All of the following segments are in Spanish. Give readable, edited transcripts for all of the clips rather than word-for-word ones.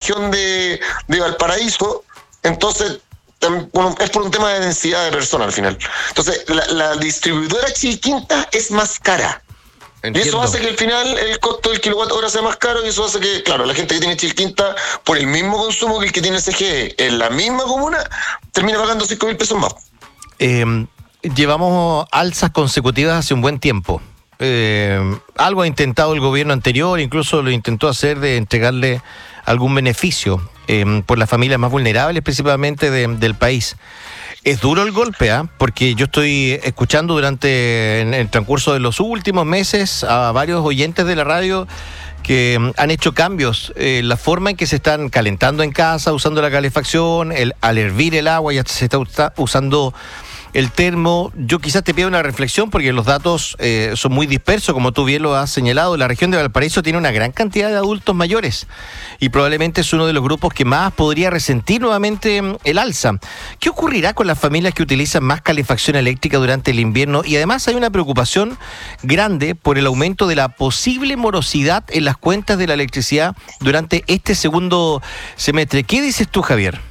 región de Valparaíso, entonces bueno, es por un tema de densidad de personas al final. Entonces, la distribuidora Chilquinta es más cara. Entiendo. Y eso hace que al final el costo del kilowatt hora sea más caro, y eso hace que, claro, la gente que tiene Chilquinta, por el mismo consumo que el que tiene CGE en la misma comuna, termina pagando 5.000 pesos más. Llevamos alzas consecutivas hace un buen tiempo. Algo ha intentado el gobierno anterior, incluso lo intentó hacer de entregarle algún beneficio por las familias más vulnerables, principalmente del país. Es duro el golpe, porque yo estoy escuchando en el transcurso de los últimos meses a varios oyentes de la radio que han hecho cambios en la forma en que se están calentando en casa, usando la calefacción, al hervir el agua ya se está usando el termo. Yo quizás te pido una reflexión porque los datos son muy dispersos, como tú bien lo has señalado. La región de Valparaíso tiene una gran cantidad de adultos mayores y probablemente es uno de los grupos que más podría resentir nuevamente el alza. ¿Qué ocurrirá con las familias que utilizan más calefacción eléctrica durante el invierno? Y además hay una preocupación grande por el aumento de la posible morosidad en las cuentas de la electricidad durante este segundo semestre. ¿Qué dices tú, Javier?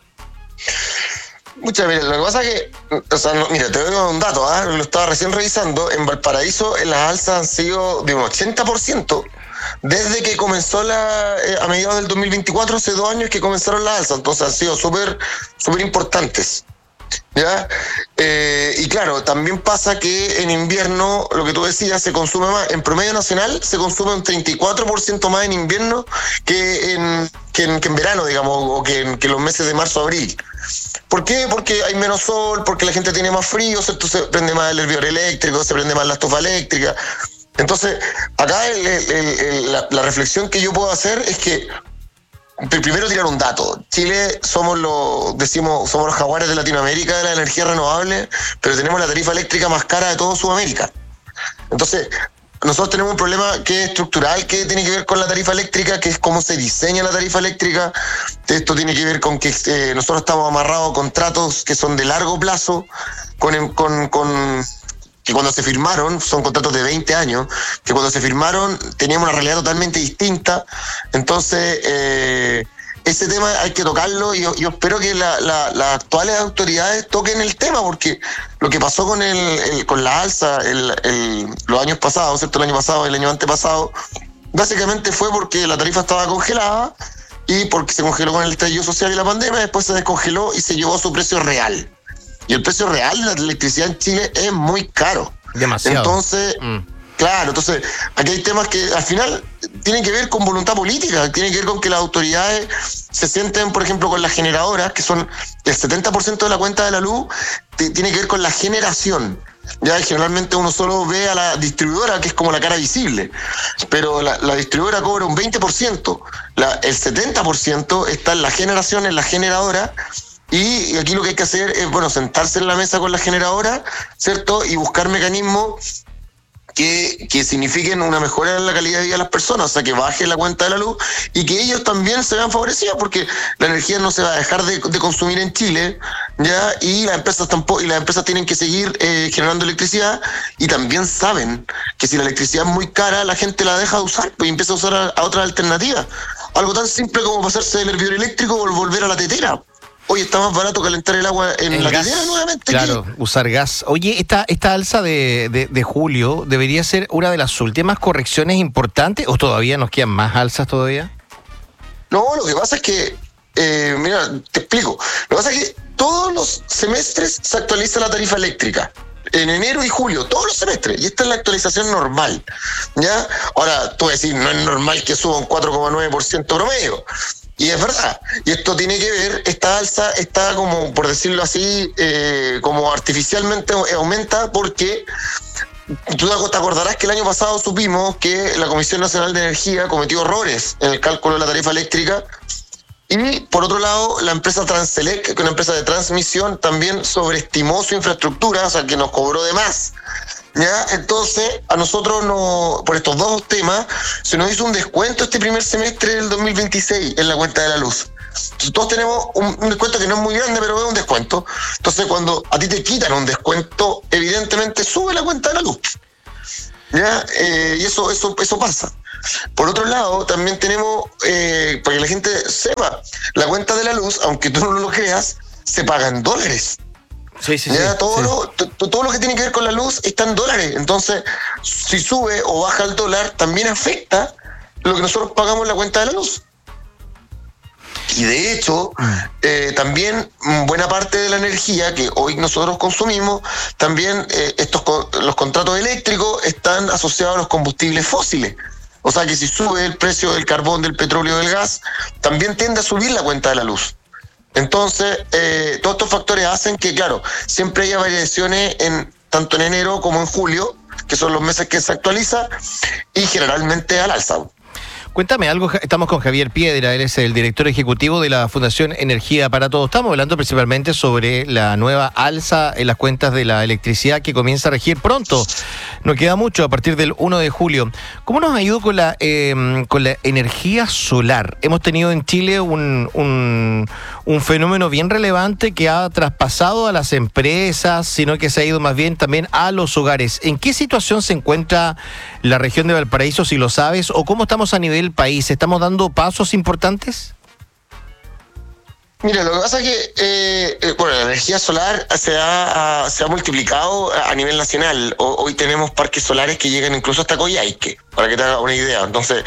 Mira, lo que pasa es que, mira, te doy un dato, lo estaba recién revisando. En Valparaíso las alzas han sido de un 80% desde que comenzó a mediados del 2024, hace 2 años que comenzaron las alzas, entonces han sido súper importantes. ¿Ya? Y claro, también pasa que en invierno, lo que tú decías, se consume más. En promedio nacional se consume un 34% más en invierno que en verano, digamos, o que en los meses de marzo a abril. ¿Por qué? Porque hay menos sol, porque la gente tiene más frío, ¿cierto? Se prende más el hervidor eléctrico, se prende más la estufa eléctrica. Entonces, acá la reflexión que yo puedo hacer es que primero tirar un dato. Chile somos los jaguares de Latinoamérica de la energía renovable, pero tenemos la tarifa eléctrica más cara de toda Sudamérica. Entonces, nosotros tenemos un problema que es estructural, que tiene que ver con la tarifa eléctrica, que es cómo se diseña la tarifa eléctrica. Esto tiene que ver con que nosotros estamos amarrados a contratos que son de largo plazo, que cuando se firmaron, son contratos de 20 años, que cuando se firmaron teníamos una realidad totalmente distinta. Entonces, ese tema hay que tocarlo, y yo espero que las actuales autoridades toquen el tema, porque lo que pasó con la alza los años pasados, ¿cierto? El año pasado, el año antepasado, básicamente fue porque la tarifa estaba congelada y porque se congeló con el estallido social y la pandemia, después se descongeló y se llevó a su precio real. Y el precio real de la electricidad en Chile es muy caro. Demasiado. Entonces, claro, aquí hay temas que al final tienen que ver con voluntad política, tienen que ver con que las autoridades se sienten, por ejemplo, con las generadoras, que son el 70% de la cuenta de la luz, tiene que ver con la generación. Ya generalmente uno solo ve a la distribuidora, que es como la cara visible, pero la distribuidora cobra un 20%, el 70% está en la generación, en la generadora. Y aquí lo que hay que hacer es, sentarse en la mesa con la generadora, ¿cierto? Y buscar mecanismos que signifiquen una mejora en la calidad de vida de las personas, o sea, que baje la cuenta de la luz y que ellos también se vean favorecidos, porque la energía no se va a dejar de consumir en Chile, ¿ya? Y las empresas tampoco, y las empresas tienen que seguir generando electricidad, y también saben que si la electricidad es muy cara, la gente la deja de usar, pues, y empieza a usar a otras alternativas. Algo tan simple como pasarse del hervidor eléctrico o volver a la tetera. Hoy está más barato calentar el agua en la tetera nuevamente. Claro, usar gas. Oye, esta alza de julio debería ser una de las últimas correcciones importantes, ¿o todavía nos quedan más alzas todavía? No, lo que pasa es que, mira, te explico. Lo que pasa es que todos los semestres se actualiza la tarifa eléctrica. En enero y julio, todos los semestres. Y esta es la actualización normal, ¿ya? Ahora, tú vas a decir, no es normal que suba un 4,9% promedio. Y es verdad, y esto tiene que ver, esta alza está como, por decirlo así, como artificialmente aumenta, porque tú te acordarás que el año pasado supimos que la Comisión Nacional de Energía cometió errores en el cálculo de la tarifa eléctrica, y por otro lado la empresa Transelec, que es una empresa de transmisión, también sobreestimó su infraestructura, o sea que nos cobró de más. ¿Ya? Entonces, a nosotros por estos dos temas, se nos hizo un descuento este primer semestre del 2026 en la cuenta de la luz. Entonces, todos tenemos un descuento que no es muy grande, pero es un descuento. Entonces, cuando a ti te quitan un descuento, evidentemente sube la cuenta de la luz. ¿Ya? Y eso pasa. Por otro lado, también tenemos, para que la gente sepa, la cuenta de la luz, aunque tú no lo creas, se paga en dólares. Sí, sí, Ya, sí. todo lo que tiene que ver con la luz está en dólares. Entonces, si sube o baja el dólar, también afecta lo que nosotros pagamos en la cuenta de la luz. Y de hecho, también buena parte de la energía que hoy nosotros consumimos, también los contratos eléctricos están asociados a los combustibles fósiles. O sea que si sube el precio del carbón, del petróleo, del gas, también tiende a subir la cuenta de la luz. Entonces, todos estos factores hacen que, claro, siempre haya variaciones tanto en enero como en julio, que son los meses que se actualiza, y generalmente al alza. Cuéntame algo, estamos con Javier Piedra, él es el director ejecutivo de la Fundación Energía para Todos. Estamos hablando principalmente sobre la nueva alza en las cuentas de la electricidad que comienza a regir pronto. No queda mucho, a partir del 1 de julio. ¿Cómo nos ha ido con la energía solar? Hemos tenido en Chile un fenómeno bien relevante que ha traspasado a las empresas, sino que se ha ido más bien también a los hogares. ¿En qué situación se encuentra la región de Valparaíso, si lo sabes, o cómo estamos a nivel país? ¿Estamos dando pasos importantes? Mira, lo que pasa es que la energía solar se ha multiplicado a nivel nacional. Hoy tenemos parques solares que llegan incluso hasta Coyhaique, para que te hagas una idea. Entonces,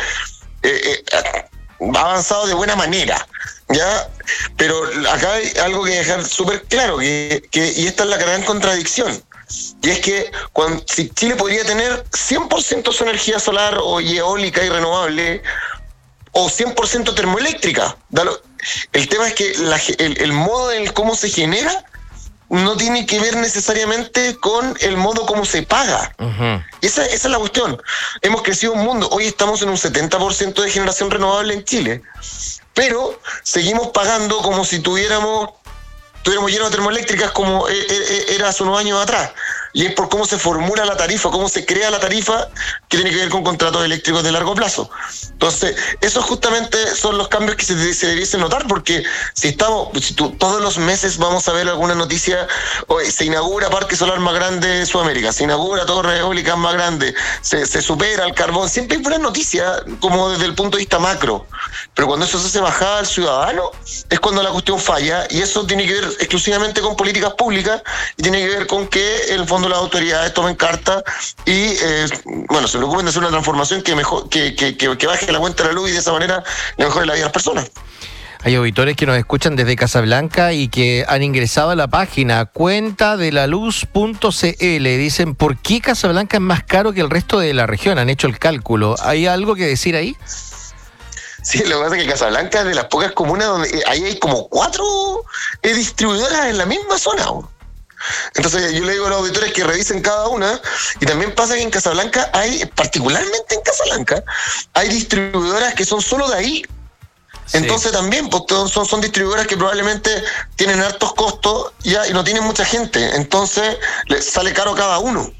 ha avanzado de buena manera, ¿ya? Pero acá hay algo que dejar súper claro, y esta es la gran contradicción. Y es que si Chile podría tener 100% su energía solar o eólica y renovable, o 100% termoeléctrica, el tema es que el modo en el cómo se genera no tiene que ver necesariamente con el modo como se paga. Uh-huh. Esa es la cuestión. Hemos crecido un mundo. Hoy estamos en un 70% de generación renovable en Chile, pero seguimos pagando como si tuviéramos lleno de termoeléctricas como era hace unos años atrás. Y es por cómo se formula la tarifa, cómo se crea la tarifa, que tiene que ver con contratos eléctricos de largo plazo. Entonces, esos justamente son los cambios que se debiesen notar, porque si todos los meses vamos a ver alguna noticia, hoy se inaugura parque solar más grande de Sudamérica, se inaugura torre eólica más grande, se supera el carbón, siempre hay buenas noticias, como desde el punto de vista macro. Pero cuando eso se hace bajada al ciudadano, es cuando la cuestión falla, y eso tiene que ver exclusivamente con políticas públicas, y tiene que ver con que en el fondo las autoridades tomen carta y se preocupen de hacer una transformación que baje la cuenta de la luz y de esa manera le mejore la vida a las personas. Hay auditores que nos escuchan desde Casablanca y que han ingresado a la página cuentadelaluz.cl. Dicen, ¿por qué Casablanca es más caro que el resto de la región? Han hecho el cálculo. ¿Hay algo que decir ahí? Sí, lo que pasa es que Casablanca es de las pocas comunas donde ahí hay como 4 distribuidoras en la misma zona. Entonces yo le digo a los auditores que revisen cada una, y también pasa que en Casablanca particularmente en Casablanca, hay distribuidoras que son solo de ahí. Sí. Entonces también pues, son distribuidoras que probablemente tienen hartos costos y no tienen mucha gente, entonces les sale caro cada uno.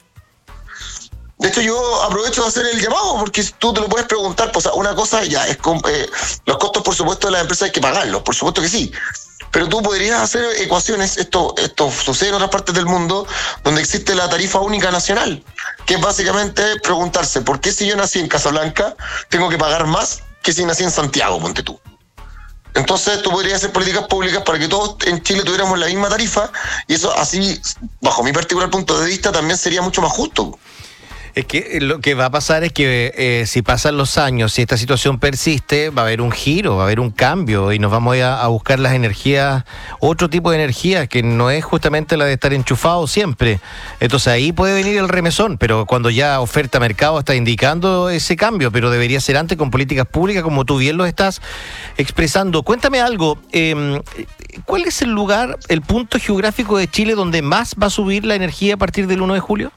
De hecho, yo aprovecho de hacer el llamado, porque tú te lo puedes preguntar, pues, una cosa ya es los costos, por supuesto, de las empresas hay que pagarlos, por supuesto que sí. Pero tú podrías hacer ecuaciones, esto sucede en otras partes del mundo, donde existe la tarifa única nacional, que es básicamente preguntarse, ¿por qué si yo nací en Casablanca tengo que pagar más que si nací en Santiago, ponte tú? Entonces tú podrías hacer políticas públicas para que todos en Chile tuviéramos la misma tarifa, y eso así, bajo mi particular punto de vista, también sería mucho más justo. Es que lo que va a pasar es que si pasan los años, si esta situación persiste, va a haber un giro, va a haber un cambio y nos vamos a buscar las energías, otro tipo de energía que no es justamente la de estar enchufado siempre. Entonces ahí puede venir el remesón, pero cuando ya oferta mercado está indicando ese cambio, pero debería ser antes con políticas públicas como tú bien lo estás expresando. Cuéntame algo, ¿cuál es el lugar, el punto geográfico de Chile donde más va a subir la energía a partir del 1 de julio?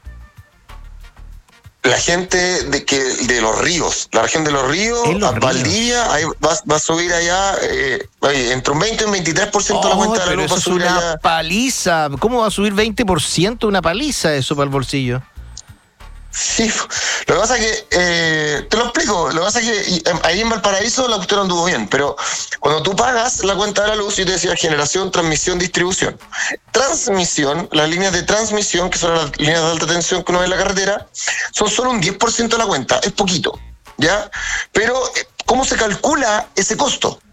La gente de los ríos, la región de los ríos, Valdivia, ahí va a subir allá entre un 20 y un 23% la cuenta de la luz. Eso es una allá. Paliza. ¿Cómo va a subir 20%? Una paliza eso para el bolsillo. Sí, lo que pasa es que, te lo explico, lo que pasa es que ahí en Valparaíso la cuestión anduvo bien, pero cuando tú pagas la cuenta de la luz, yo te decía generación, transmisión, distribución. Transmisión, las líneas de transmisión, que son las líneas de alta tensión que uno ve en la carretera, son solo un 10% de la cuenta, es poquito. ¿ya? Pero, ¿cómo se calcula ese costo?